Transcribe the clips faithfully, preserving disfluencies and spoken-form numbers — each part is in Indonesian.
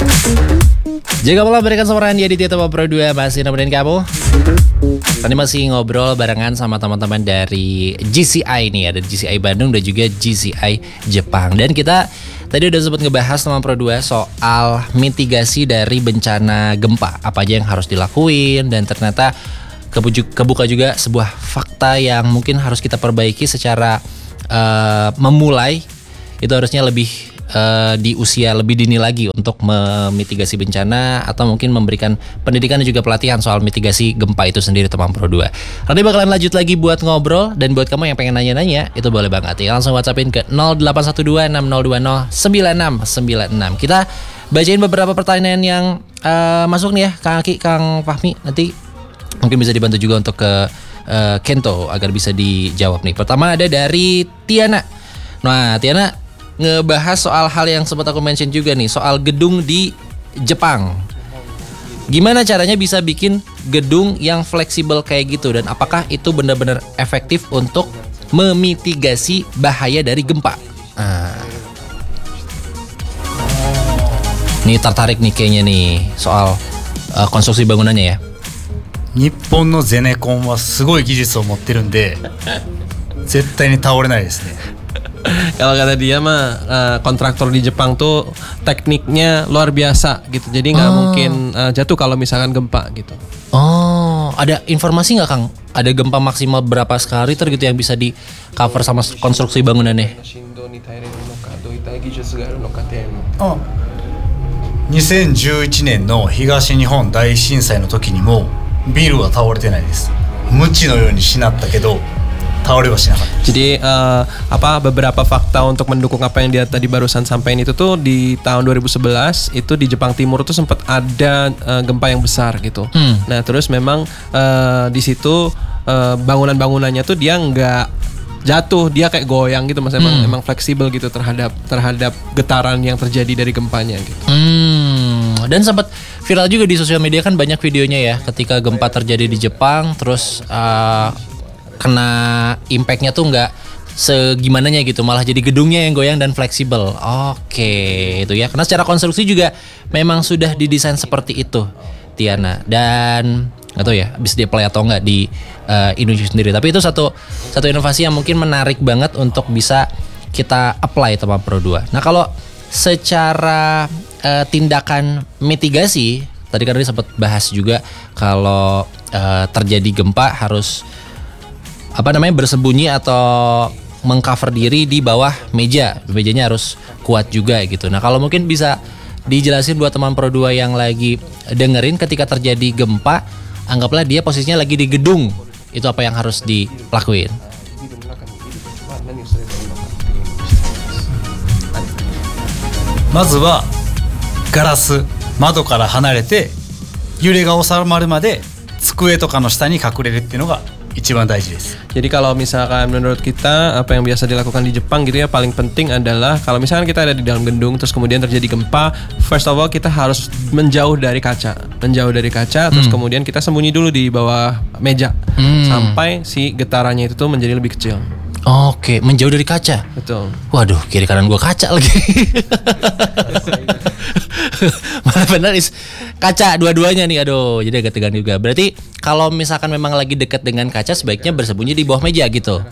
Jaga malam berikan suara dia di Tito Pro dua masih nemenin kamu. Tadi masih ngobrol barengan sama teman-teman dari G C I nih, ada G C I Bandung dan juga G C I Jepang. Dan kita tadi udah sempat ngebahas teman Pro dua soal mitigasi dari bencana gempa, apa aja yang harus dilakuin, dan ternyata kebuka juga sebuah fakta yang mungkin harus kita perbaiki secara uh, memulai itu harusnya lebih uh, di usia lebih dini lagi untuk memitigasi bencana atau mungkin memberikan pendidikan dan juga pelatihan soal mitigasi gempa itu sendiri teman Pro dua. Nanti bakalan lanjut lagi buat ngobrol, dan buat kamu yang pengen nanya-nanya itu boleh banget ya langsung WhatsAppin ke nol delapan satu dua enam nol dua nol sembilan enam sembilan enam. Kita bacain beberapa pertanyaan yang uh, masuk nih ya Kang Aki, Kang Fahmi, nanti mungkin bisa dibantu juga untuk ke uh, Kento agar bisa dijawab nih. Pertama ada dari Tiana. Nah, Tiana ngebahas soal hal yang sempat aku mention juga nih, soal gedung di Jepang. Gimana caranya bisa bikin gedung yang fleksibel kayak gitu, dan apakah itu benar-benar efektif untuk memitigasi bahaya dari gempa? Nah, nih tertarik nih kayaknya nih soal uh, konstruksi bangunannya ya. 日本のゼネコンはすごい技術を持ってるんで絶対に倒れないですね。 Kalau kata dia mah uh, kontraktor di Jepang tuh tekniknya luar biasa gitu, jadi nggak oh. mungkin uh, jatuh kalau misalkan gempa gitu. Oh, ada informasi nggak Kang? Ada gempa maksimal berapa skala Richter gitu yang bisa di cover sama konstruksi bangunannya? Oh. にせんじゅういちねんの東日本大震災の時にもビルは倒れてないです。無知のようにしなったけど倒れはしなかった。 Jadi uh, apa beberapa fakta untuk mendukung apa yang dia tadi barusan sampaikan itu tuh, di tahun dua ribu sebelas itu di Jepang Timur tuh sempat ada uh, gempa yang besar gitu. Hmm. Nah, terus memang uh, di situ uh, bangunan-bangunannya tuh dia nggak jatuh, dia kayak goyang gitu, mas. Emang hmm. emang fleksibel gitu terhadap terhadap getaran yang terjadi dari gempanya gitu. Hmm. Dan sempat viral juga di sosial media kan, banyak videonya ya ketika gempa terjadi di Jepang, terus uh, kena impactnya tuh nggak segimananya gitu, malah jadi gedungnya yang goyang dan fleksibel. Oke, itu ya, karena secara konstruksi juga memang sudah didesain seperti itu, Tiana. Dan nggak tahu ya bisa di-apply atau nggak di uh, Indonesia sendiri. Tapi itu satu satu inovasi yang mungkin menarik banget untuk bisa kita apply teman Pro dua. Nah, kalau secara uh, tindakan mitigasi, tadi kan tadi sempat bahas juga kalau uh, terjadi gempa harus apa namanya bersembunyi atau mengcover diri di bawah meja. Mejanya harus kuat juga gitu. Nah, kalau mungkin bisa dijelasin buat teman Pro dua yang lagi dengerin, ketika terjadi gempa, anggaplah dia posisinya lagi di gedung, itu apa yang harus dilakuin? まずはガラス窓から離れて揺れが収まるまで机とかの下に隠れるっていうのが一番大事です。 Jadi kalau misalkan menurut kita apa yang biasa dilakukan di Jepang gitu ya, paling penting adalah kalau misalkan kita ada di dalam gedung terus kemudian terjadi gempa, first of all kita harus menjauh dari kaca, menjauh dari kaca, terus hmm. kemudian kita sembunyi dulu di bawah meja hmm. sampai si getarannya itu tuh menjadi lebih kecil. Oke, menjauh dari kaca. Betul. Waduh, kiri kanan gua kaca lagi. Malah benar is kaca dua-duanya nih, aduh, jadi agak tegang juga. Berarti kalau misalkan memang lagi dekat dengan kaca, sebaiknya bersembunyi di bawah meja gitu.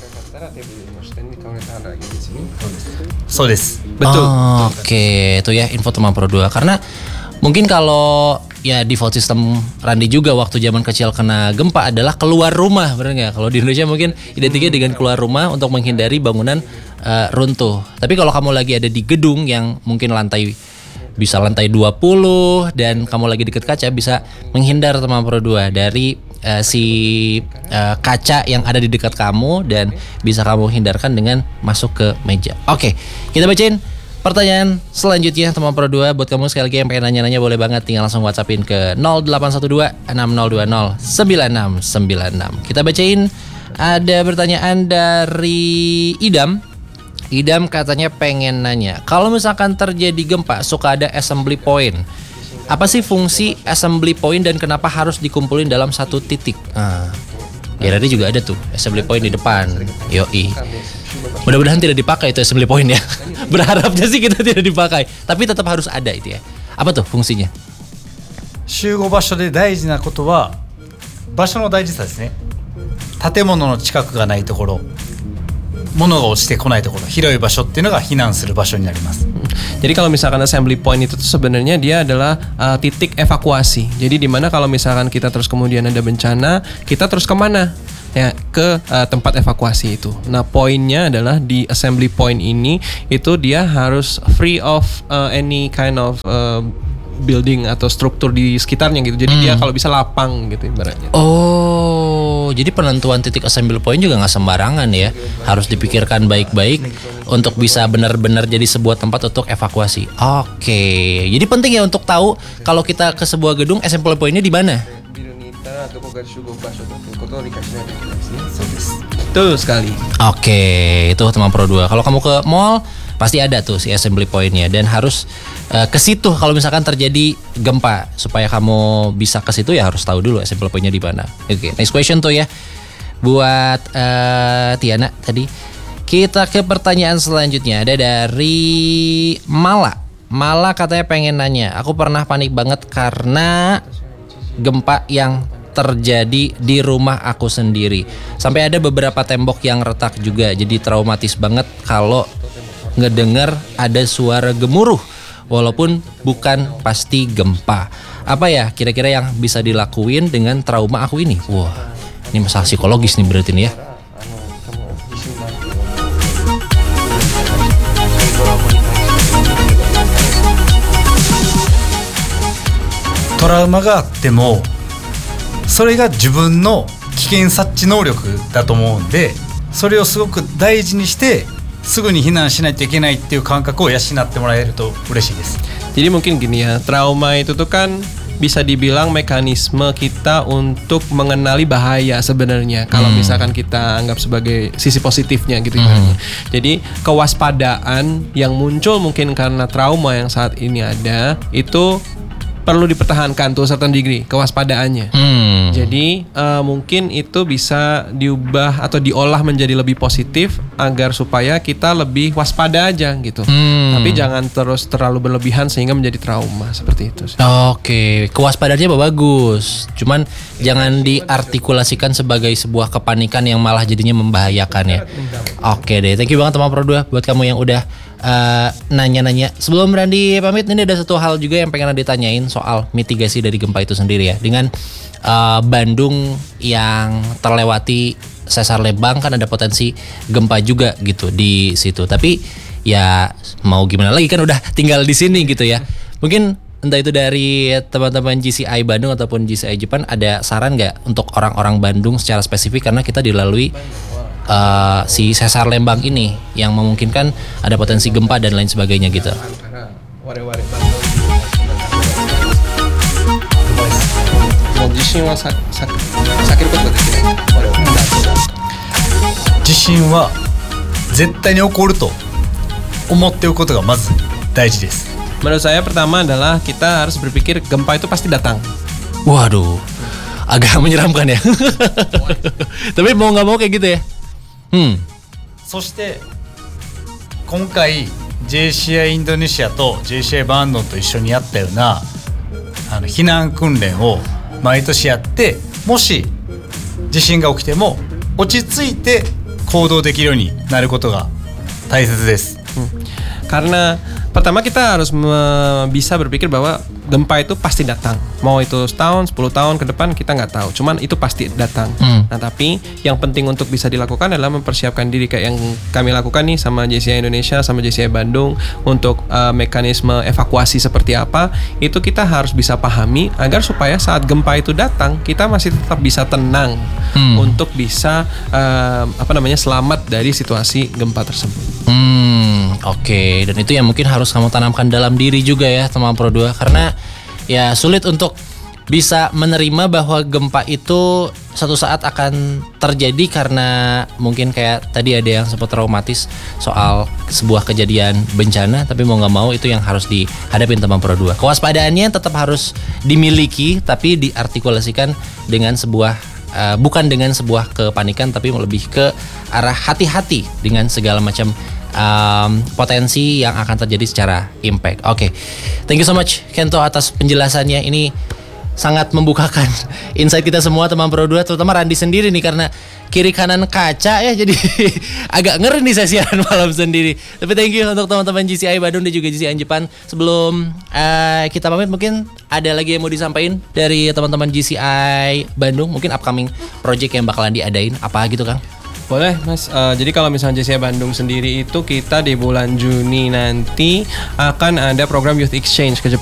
So des. Betul. Oh, oke, okay. Itu ya info teman Pro dua. Karena mungkin kalau ya default sistem Randi juga waktu zaman kecil kena gempa adalah keluar rumah, benar nggak? Kalau di Indonesia mungkin identiknya dengan keluar rumah untuk menghindari bangunan uh, runtuh. Tapi kalau kamu lagi ada di gedung yang mungkin lantai bisa lantai dua puluh dan kamu lagi deket kaca, bisa menghindar teman Pro dua dari uh, si uh, kaca yang ada di dekat kamu, dan bisa kamu hindarkan dengan masuk ke meja. Oke, kita bacain pertanyaan selanjutnya teman Pro dua. Buat kamu sekali lagi yang pengen nanya-nanya boleh banget, tinggal langsung WhatsAppin ke nol delapan satu dua enam nol dua nol sembilan enam sembilan enam. Kita bacain, ada pertanyaan dari Idam. Idam katanya pengen nanya, kalau misalkan terjadi gempa suka ada assembly point. Apa sih fungsi assembly point dan kenapa harus dikumpulin dalam satu titik? Nah, ya tadi juga ada tuh assembly point di depan. Yoi. Mudah-mudahan tidak dipakai itu assembly point ya. Berharapnya sih kita tidak dipakai, tapi tetap harus ada itu ya. Apa tuh fungsinya? 集合場所で大事なことは場所の大事さですね。建物の近くがないところ、物が落ちてこないところ、広い場所っていうのが避難する場所になります。 Jadi kalau misalkan assembly point itu tuh sebenarnya dia adalah uh, titik evakuasi. Jadi di mana kalau misalkan kita terus kemudian ada bencana, kita terus kemana? Ya, ke uh, tempat evakuasi itu. Nah, poinnya adalah di assembly point ini itu dia harus free of uh, any kind of uh, building atau struktur di sekitarnya gitu. Jadi hmm. dia kalau bisa lapang gitu ibaratnya. Oh, jadi penentuan titik assembly point juga nggak sembarangan ya. Harus dipikirkan baik-baik untuk bisa benar-benar jadi sebuah tempat untuk evakuasi. Oke, jadi penting ya untuk tahu kalau kita ke sebuah gedung assembly point-nya di mana. Betul sekali. Oke, itu teman Pro dua. Kalau kamu ke mall pasti ada tuh si assembly point-nya dan harus uh, ke situ kalau misalkan terjadi gempa. Supaya kamu bisa ke situ ya harus tahu dulu assembly point-nya di mana. Oke, next question tuh ya. Buat uh, Tiana tadi. Kita ke pertanyaan selanjutnya. Ada dari Mala. Mala katanya pengen nanya, aku pernah panik banget karena gempa yang terjadi di rumah aku sendiri. Sampai ada beberapa tembok yang retak juga. Jadi traumatis banget kalau ngedenger ada suara gemuruh walaupun bukan pasti gempa. Apa ya kira-kira yang bisa dilakuin dengan trauma aku ini? Wah, ini masalah psikologis nih berarti nih ya. Trauma があってもそれが自分の危険察知能力だと思うんで、それをすごく大事にしてすぐに避難しないといけないっていう感覚を養ってもらえると嬉しいです。 Jadi mungkin gini ya, trauma itu tuh kan bisa dibilang mekanisme kita untuk mengenali bahaya sebenarnya. Kalau hmm. misalkan kita anggap sebagai sisi positifnya gitu hmm. Jadi kewaspadaan yang muncul mungkin karena trauma yang saat ini ada itu perlu dipertahankan tuh certain degree kewaspadaannya. Hmm. Jadi uh, mungkin itu bisa diubah atau diolah menjadi lebih positif agar supaya kita lebih waspada aja gitu. Hmm. Tapi jangan terus terlalu berlebihan sehingga menjadi trauma seperti itu. Oke, kewaspadaannya bagus. Cuman jangan diartikulasikan sebagai sebuah kepanikan yang malah jadinya membahayakan ya. Oke deh, thank you banget teman Pro dua buat kamu yang udah Uh, nanya-nanya. Sebelum Randy pamit, ini ada satu hal juga yang pengen ditanyain soal mitigasi dari gempa itu sendiri ya. Dengan uh, Bandung yang terlewati sesar Lembang kan ada potensi gempa juga gitu di situ. Tapi ya mau gimana lagi kan udah tinggal di sini gitu ya. Mungkin entah itu dari teman-teman G C I Bandung ataupun G C I Jepang ada saran nggak untuk orang-orang Bandung secara spesifik karena kita dilalui Uh, si sesar Lembang ini yang memungkinkan ada potensi gempa dan lain sebagainya gitu. Jishin wa zettai ni okoru to omotte oku koto ga mazu daiji desu. Menurut saya pertama adalah kita harus berpikir gempa itu pasti datang. Waduh, agak menyeramkan ya. Tapi mau nggak mau kayak gitu ya. Hmm. そして今回 ジェイシーアイ インドネシアと ジェイシーアイ バンドンと一緒にやったようなあの避難訓練を毎年やって、もし地震が起きても落ち着いて行動できるようになることが大切です。 Karena pertama kita harus me- bisa berpikir bahwa gempa itu pasti datang. Mau itu setahun, sepuluh tahun ke depan kita nggak tahu. Cuman itu pasti datang. Hmm. Nah tapi yang penting untuk bisa dilakukan adalah mempersiapkan diri kayak yang kami lakukan nih sama J C I Indonesia, sama J C I Bandung untuk uh, mekanisme evakuasi seperti apa. Itu kita harus bisa pahami agar supaya saat gempa itu datang kita masih tetap bisa tenang hmm. untuk bisa uh, apa namanya selamat dari situasi gempa tersebut. Hmm, oke. Okay. Dan itu yang mungkin harus kamu tanamkan dalam diri juga ya teman Pro dua, karena ya sulit untuk bisa menerima bahwa gempa itu suatu saat akan terjadi karena mungkin kayak tadi ada yang sempat traumatis soal sebuah kejadian bencana, tapi mau nggak mau itu yang harus dihadapin teman Pro dua. Kewaspadaannya tetap harus dimiliki tapi diartikulasikan dengan sebuah uh, bukan dengan sebuah kepanikan tapi lebih ke arah hati-hati dengan segala macam um, potensi yang akan terjadi secara impact. Oke, okay. Thank you so much Kento atas penjelasannya. Ini sangat membukakan insight kita semua teman Pro dua, terutama Randi sendiri nih karena kiri kanan kaca ya, jadi agak ngeri nih saya siaran malam sendiri. Tapi thank you untuk teman-teman G C I Bandung dan juga G C I Jepang. Sebelum uh, kita pamit, mungkin ada lagi yang mau disampaikan dari teman-teman G C I Bandung, mungkin upcoming project yang bakalan diadain apa gitu Kang? Boleh Mas, uh, jadi kalau misalnya G C I Bandung sendiri itu kita di bulan Juni nanti akan ada program Youth Exchange ke Jepang.